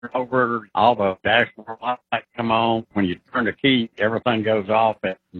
over, all the dashboard lights come on. When you turn the key, everything goes off.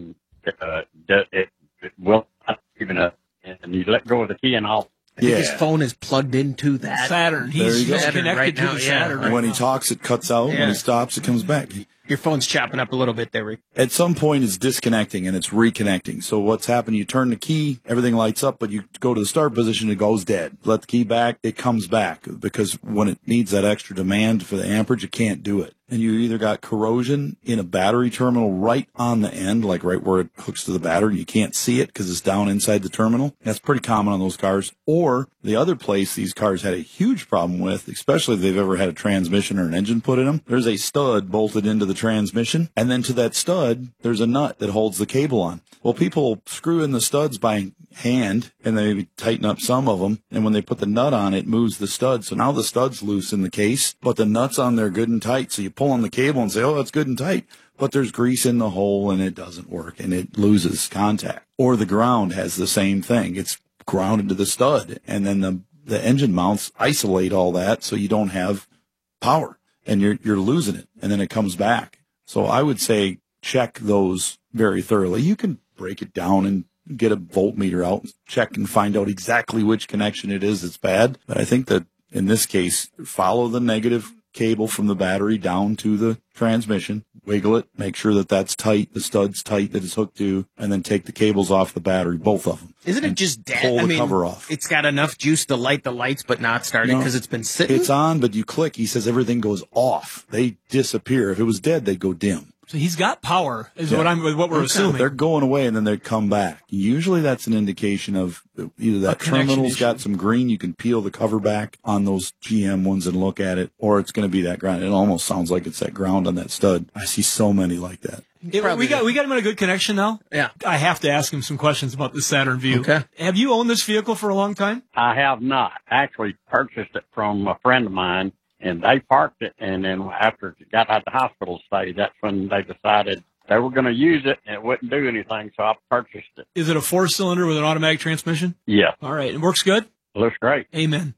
It will not even and you let go of the key and all. I think his phone is plugged into that Saturn. He's connected right to now, the Saturn. And when he talks, it cuts out. When he stops, it comes back. Your phone's chopping up a little bit there, Rick. At some point, it's disconnecting and it's reconnecting. So what's happened, you turn the key, everything lights up, but you go to the start position, it goes dead. Let the key back, it comes back. Because when it needs that extra demand for the amperage, it can't do it. And you either got corrosion in a battery terminal right on the end, like right where it hooks to the battery. You can't see it because it's down inside the terminal. That's pretty common on those cars. Or the other place these cars had a huge problem with, especially if they've ever had a transmission or an engine put in them, there's a stud bolted into the transmission. And then to that stud, there's a nut that holds the cable on. Well, people screw in the studs by hand and they maybe tighten up some of them. And when they put the nut on, it moves the stud. So now the stud's loose in the case, but the nut's on there good and tight. So you pull on the cable and say, oh, that's good and tight. But there's grease in the hole and it doesn't work and it loses contact. Or the ground has the same thing. It's grounded to the stud. And then the engine mounts isolate all that so you don't have power and you're losing it. And then it comes back. So I would say check those very thoroughly. You can break it down and get a voltmeter out, check and find out exactly which connection it is that's bad. But I think that in this case, follow the negative cable from the battery down to the transmission, wiggle it, make sure that that's tight, the stud's tight that it's hooked to, and then take the cables off the battery, both of them. Isn't it just dead? Pull the cover off. It's got enough juice to light the lights, but not starting because it's been sitting? It's on, but you click. He says everything goes off. They disappear. If it was dead, they'd go dim. So he's got power, is what we're assuming. They're going away, and then they come back. Usually that's an indication of either that terminal's got some green. You can peel the cover back on those GM ones and look at it, or it's going to be that ground. It almost sounds like it's that ground on that stud. I see so many like that. We got him in a good connection now. Yeah. I have to ask him some questions about the Saturn Vue. Okay. Have you owned this vehicle for a long time? I have not. Actually purchased it from a friend of mine, and they parked it, and then after it got out the hospital stay, that's when they decided they were going to use it, and it wouldn't do anything, so I purchased it. Is it a 4-cylinder with an automatic transmission? Yeah. All right. It works good? Looks great. Amen.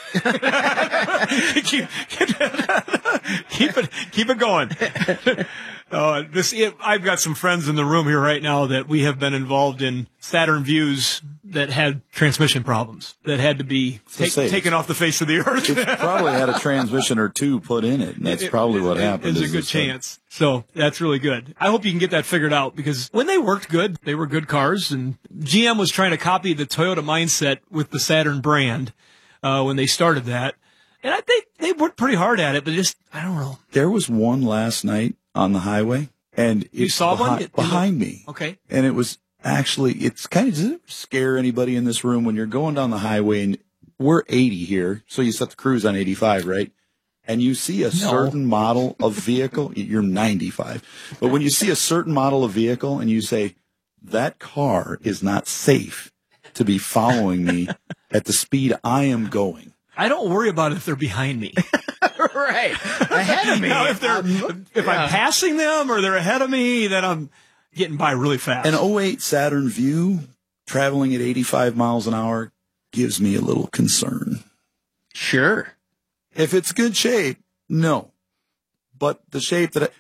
keep it going. I've got some friends in the room here right now that we have been involved in Saturn Vues that had transmission problems that had to be taken off the face of the earth. It probably had a transmission or two put in it, and that's probably what happened. There's a good chance. So that's really good. I hope you can get that figured out because when they worked good, they were good cars, and GM was trying to copy the Toyota mindset with the Saturn brand when they started that. And I think they worked pretty hard at it, but just, I don't know. There was one last night on the highway, and you saw one behind me. Okay. And it was actually, it's kind of, does it scare anybody in this room when you're going down the highway and we're 80 here, so you set the cruise on 85, right? And you see a certain model of vehicle, you're 95. But when you see a certain model of vehicle and you say, that car is not safe to be following me at the speed I am going. I don't worry about it if they're behind me. Right. Ahead of me. Now, if I'm passing them or they're ahead of me, then I'm getting by really fast. An 08 Saturn Vue traveling at 85 miles an hour gives me a little concern. Sure. If it's good shape, no. But the shape that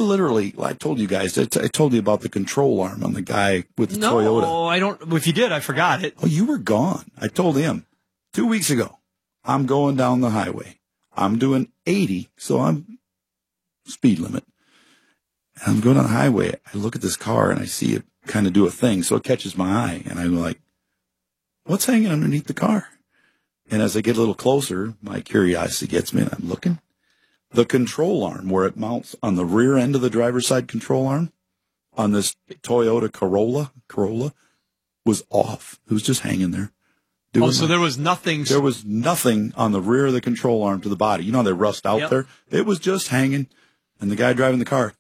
I told you guys, I told you about the control arm on the guy with the Toyota. No, I don't. If you did, I forgot it. Oh, you were gone. I told him 2 weeks ago, I'm going down the highway. I'm doing 80, so I'm speed limit. And I'm going on the highway. I look at this car and I see it kind of do a thing. So it catches my eye and I'm like, what's hanging underneath the car? And as I get a little closer, my curiosity gets me and I'm looking. The control arm where it mounts on the rear end of the driver's side control arm on this Toyota Corolla was off. It was just hanging there. So there was nothing. There was nothing on the rear of the control arm to the body. You know how they rust out there? It was just hanging. And the guy driving the car.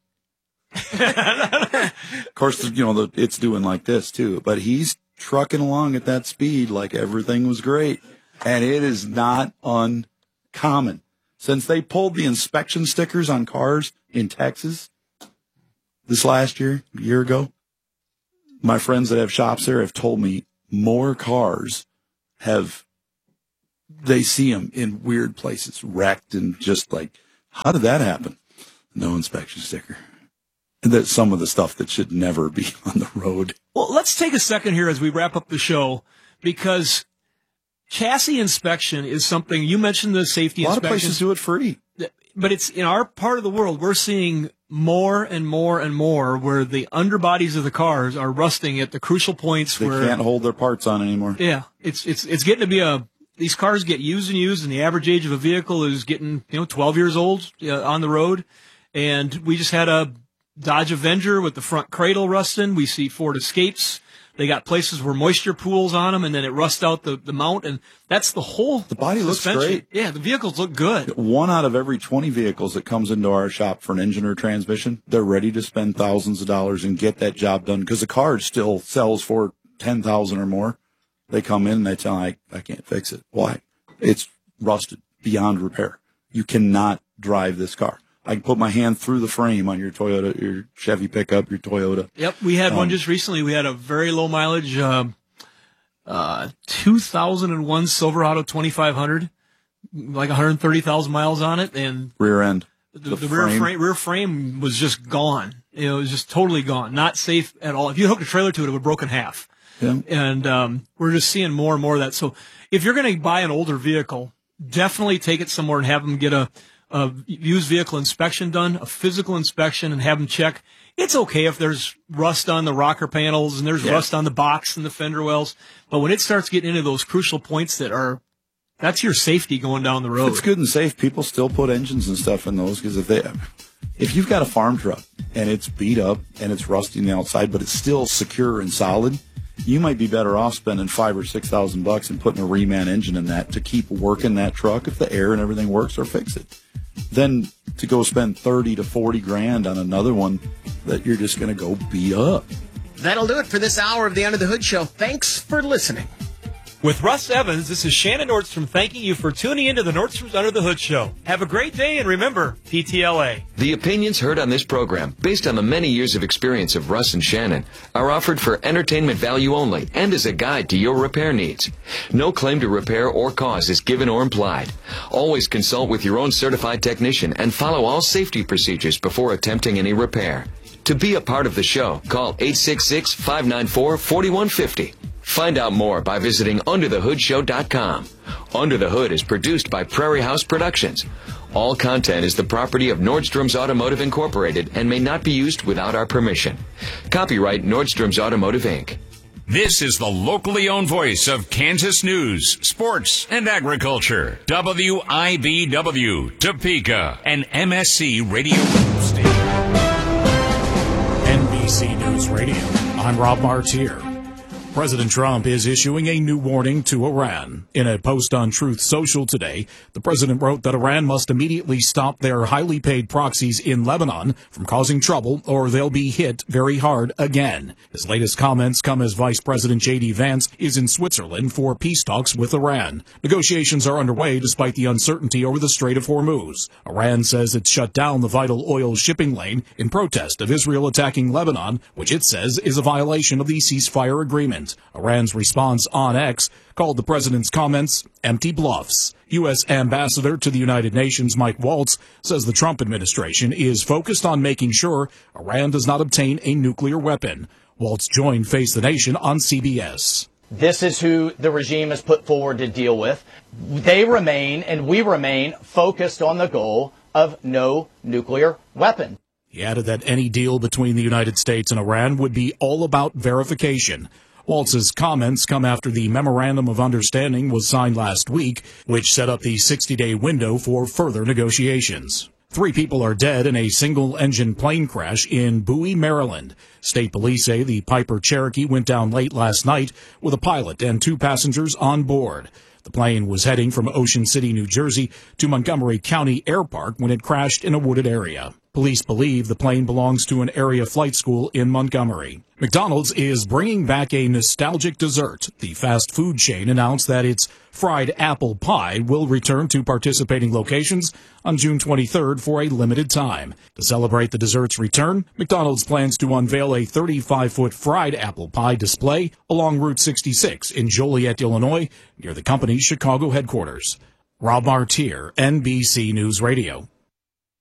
Of course, it's doing like this too. But he's trucking along at that speed like everything was great. And it is not uncommon. Since they pulled the inspection stickers on cars in Texas this last year, a year ago, my friends that have shops there have told me more cars they see them in weird places, wrecked and just like How did that happen? No inspection sticker. That's some of the stuff that should never be on the road. Well, let's take a second here as we wrap up the show, because chassis inspection is something, you mentioned the safety inspection. A lot of places do it free. But it's in our part of the world, we're seeing more and more and more where the underbodies of the cars are rusting at the crucial points they where can't hold their parts on anymore. Yeah, it's getting to be these cars get used, and the average age of a vehicle is getting 12 years old on the road. And we just had a Dodge Avenger with the front cradle rusting. We see Ford Escapes. They got places where moisture pools on them, and then it rusts out the mount, and that's the whole. The body suspension. Looks great. Yeah, the vehicles look good. 1 out of every 20 vehicles that comes into our shop for an engine or transmission, they're ready to spend thousands of dollars and get that job done, because the car still sells for $10,000 or more. They come in and they tell me, I can't fix it. Why? It's rusted beyond repair. You cannot drive this car. I can put my hand through the frame on your Toyota, your Chevy pickup, your Toyota. Yep, we had one just recently. We had a very low mileage 2001 Silverado 2500, like 130,000 miles on it, and rear end. The rear frame was just gone. It was just totally gone. Not safe at all. If you hooked a trailer to it, it would have broken half. Yeah. And we're just seeing more and more of that. So if you're going to buy an older vehicle, definitely take it somewhere and have them get a used vehicle inspection done, a physical inspection, and have them check. It's okay if there's rust on the rocker panels and there's rust on the box and the fender wells, but when it starts getting into those crucial points that's your safety going down the road. If it's good and safe, people still put engines and stuff in those, because if you've got a farm truck and it's beat up and it's rusty on the outside, but it's still secure and solid, you might be better off spending $5,000 or $6,000 and putting a reman engine in that to keep working that truck if the air and everything works, or fix it. Then to go spend 30 to 40 grand on another one that you're just going to go beat up. That'll do it for this hour of the Under the Hood Show. Thanks for listening. With Russ Evans, this is Shannon Nordstrom thanking you for tuning into the Nordstrom's Under the Hood Show. Have a great day, and remember, PTLA. The opinions heard on this program, based on the many years of experience of Russ and Shannon, are offered for entertainment value only and as a guide to your repair needs. No claim to repair or cause is given or implied. Always consult with your own certified technician and follow all safety procedures before attempting any repair. To be a part of the show, call 866-594-4150. Find out more by visiting UnderTheHoodShow.com. Under the Hood is produced by Prairie House Productions. All content is the property of Nordstrom's Automotive Incorporated and may not be used without our permission. Copyright Nordstrom's Automotive, Inc. This is the locally owned voice of Kansas news, sports, and agriculture. WIBW, Topeka, an MSC radio station. NBC News Radio. I'm Rob Martier. President Trump is issuing a new warning to Iran. In a post on Truth Social today, the president wrote that Iran must immediately stop their highly paid proxies in Lebanon from causing trouble, or they'll be hit very hard again. His latest comments come as Vice President J.D. Vance is in Switzerland for peace talks with Iran. Negotiations are underway despite the uncertainty over the Strait of Hormuz. Iran says it's shut down the vital oil shipping lane in protest of Israel attacking Lebanon, which it says is a violation of the ceasefire agreement. Iran's response on X called the president's comments empty bluffs. U.S. Ambassador to the United Nations Mike Waltz says the Trump administration is focused on making sure Iran does not obtain a nuclear weapon. Waltz joined Face the Nation on CBS. This is who the regime has put forward to deal with. They remain, and we remain, focused on the goal of no nuclear weapon. He added that any deal between the United States and Iran would be all about verification. Waltz's comments come after the Memorandum of Understanding was signed last week, which set up the 60-day window for further negotiations. 3 people are dead in a single-engine plane crash in Bowie, Maryland. State police say the Piper Cherokee went down late last night with a pilot and 2 passengers on board. The plane was heading from Ocean City, New Jersey to Montgomery County Air Park when it crashed in a wooded area. Police believe the plane belongs to an area flight school in Montgomery. McDonald's is bringing back a nostalgic dessert. The fast food chain announced that its fried apple pie will return to participating locations on June 23rd for a limited time. To celebrate the dessert's return, McDonald's plans to unveil a 35-foot fried apple pie display along Route 66 in Joliet, Illinois, near the company's Chicago headquarters. Rob Martier, NBC News Radio.